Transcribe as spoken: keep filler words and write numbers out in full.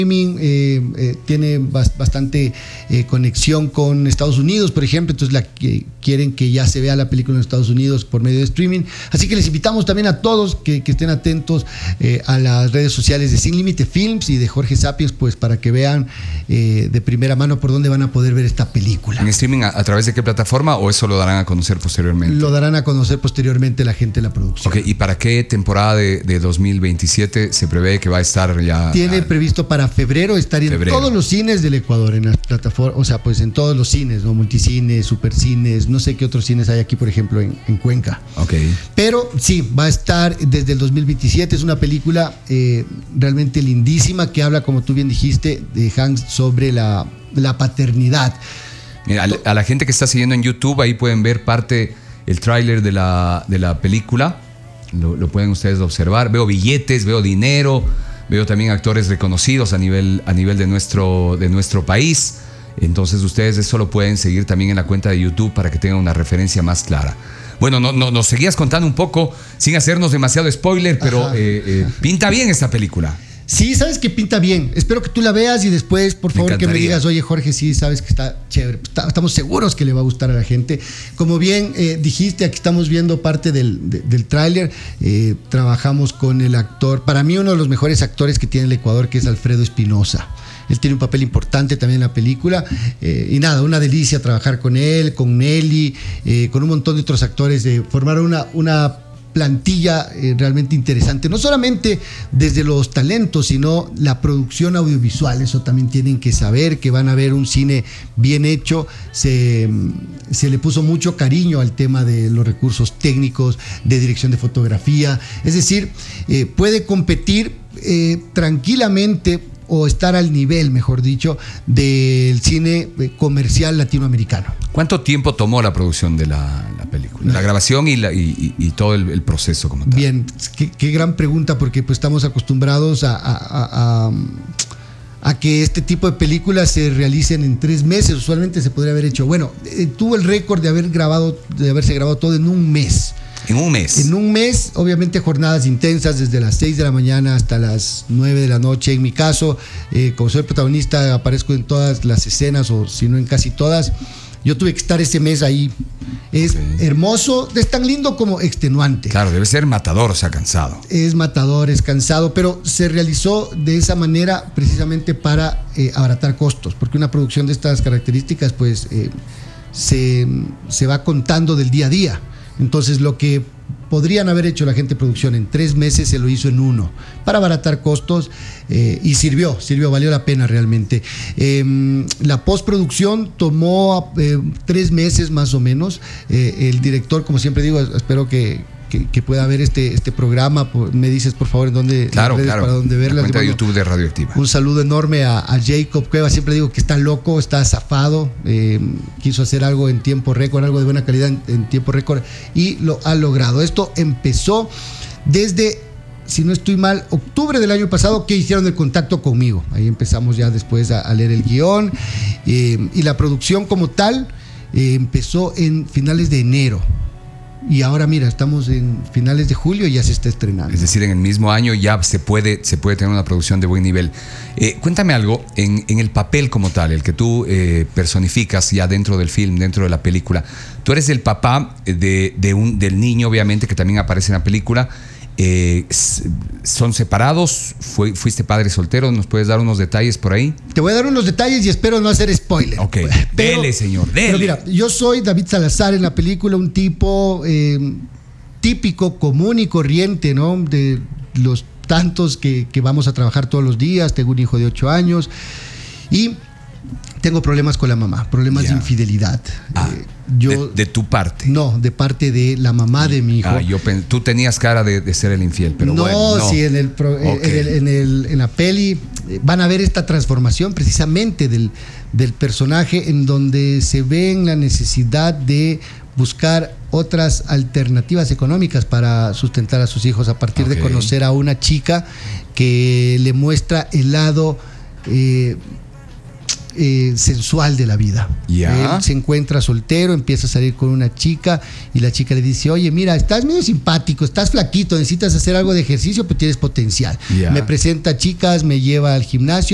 streaming, eh, eh, tiene bas, bastante eh, conexión con Estados Unidos, por ejemplo, entonces la, que quieren que ya se vea la película en Estados Unidos por medio de streaming. Así que les invitamos también a todos que, que estén atentos eh, a las redes sociales de Sin Límite Films y de Jorge Sapiens, pues para que vean eh, de primera mano por dónde van a poder ver esta película. ¿En streaming a, a través de qué plataforma o eso lo darán a conocer posteriormente? Lo darán a conocer posteriormente la gente de la producción. Ok, ¿y para qué temporada de, de dos mil veintisiete se prevé que va a estar ya? Tiene a, previsto para febrero estar en febrero. todos los cines del Ecuador, en las plataformas, o sea, pues en todos los cines, ¿no? Multicines, supercines, no sé qué otros cines hay aquí, por ejemplo, en, en Cuenca. Ok. Pero sí, va a estar desde el dos mil veintisiete. Es una película eh, realmente lindísima que habla, como tú bien dijiste, de Hanks sobre la, la paternidad. Mira, a, a la gente que está siguiendo en YouTube, ahí pueden ver parte, el tráiler de la, de la película. Lo, lo pueden ustedes observar. Veo billetes, veo dinero, veo también actores reconocidos a nivel, a nivel de, nuestro, de nuestro país. Entonces ustedes eso lo pueden seguir también en la cuenta de YouTube para que tengan una referencia más clara. Bueno, no, no, nos seguías contando un poco, sin hacernos demasiado spoiler, pero eh, eh, pinta bien esta película. Sí, sabes que pinta bien. Espero que tú la veas y después, por favor, me que me digas, oye, Jorge, sí, sabes que está chévere. Está, estamos seguros que le va a gustar a la gente. Como bien eh, dijiste, aquí estamos viendo parte del, de, del tráiler. Eh, trabajamos con el actor, para mí uno de los mejores actores que tiene el Ecuador, que es Alfredo Espinosa. Él tiene un papel importante también en la película. Eh, y nada, una delicia trabajar con él, con Nelly, eh, con un montón de otros actores. Eh, formar una... una plantilla eh, realmente interesante, no solamente desde los talentos, sino la producción audiovisual. Eso también tienen que saber, que van a ver un cine bien hecho. Se, se le puso mucho cariño al tema de los recursos técnicos, de dirección de fotografía, es decir, eh, puede competir eh, tranquilamente o estar al nivel, mejor dicho, del cine comercial latinoamericano. ¿Cuánto tiempo tomó la producción de la, la película? La grabación y, la, y, y, y todo el, el proceso como tal. Bien, qué, qué gran pregunta, porque pues estamos acostumbrados a, a, a, a, a que este tipo de películas se realicen en tres meses. Usualmente se podría haber hecho, bueno, eh, tuvo el récord de haber grabado, de haberse grabado todo en un mes. En un mes. En un mes, obviamente jornadas intensas desde las seis de la mañana hasta las nueve de la noche. En mi caso, eh, como soy el protagonista, aparezco en todas las escenas, o si no en casi todas. Yo tuve que estar ese mes ahí. Es okay. Hermoso, es tan lindo como extenuante. Claro, debe ser matador, o sea, cansado. Es matador, es cansado, pero se realizó de esa manera precisamente para eh, abaratar costos, porque una producción de estas características, pues, eh, se, se va contando del día a día. Entonces, lo que podrían haber hecho la gente de producción en tres meses se lo hizo en uno para abaratar costos, eh, y sirvió, sirvió, valió la pena realmente. Eh, la postproducción tomó eh, tres meses más o menos. Eh, el director, como siempre digo, espero que, que, que pueda ver este, este programa. Me dices, por favor, en dónde, claro, redes claro. para dónde verlas. La cuenta de bueno, YouTube de Radioactiva. Un saludo enorme a, a Jacob Cueva. Siempre digo que está loco, está zafado. Eh, quiso hacer algo en tiempo récord, algo de buena calidad en, en tiempo récord, y lo ha logrado. Esto empezó desde, si no estoy mal, octubre del año pasado, que hicieron el contacto conmigo. Ahí empezamos ya después a, a leer el guión, eh, y la producción como tal eh, empezó en finales de enero. Y ahora mira, estamos en finales de julio y ya se está estrenando. Es decir, en el mismo año ya se puede, se puede tener una producción de buen nivel. Eh, cuéntame algo, en, en el papel como tal, el que tú eh, personificas ya dentro del film, dentro de la película. Tú eres el papá de, de un, del niño, obviamente, que también aparece en la película. Eh, ¿Son separados? ¿Fue, ¿Fuiste padre soltero? ¿Nos puedes dar unos detalles por ahí? Te voy a dar unos detalles y espero no hacer spoiler. Ok, pero, dele, señor, dele. Pero mira, yo soy David Salazar en la película, un tipo eh, típico, común y corriente, ¿no? De los tantos que, que vamos a trabajar todos los días. Tengo un hijo de ocho años y tengo problemas con la mamá, problemas yeah. de infidelidad. Ah, eh, yo, de, de tu parte. No, de parte de la mamá de mi hijo. Ah, yo pen, tú tenías cara de, de ser el infiel, pero no, bueno. No, sí, en, el, pro, okay. en, el, en, el, en la peli van a ver esta transformación precisamente del, del personaje, en donde se ven la necesidad de buscar otras alternativas económicas para sustentar a sus hijos, a partir okay. de conocer a una chica que le muestra el lado eh, Eh, sensual de la vida. Yeah. Él se encuentra soltero, empieza a salir con una chica y la chica le dice, oye, mira, estás medio simpático, estás flaquito, necesitas hacer algo de ejercicio, pero tienes potencial. Yeah. Me presenta chicas, me lleva al gimnasio.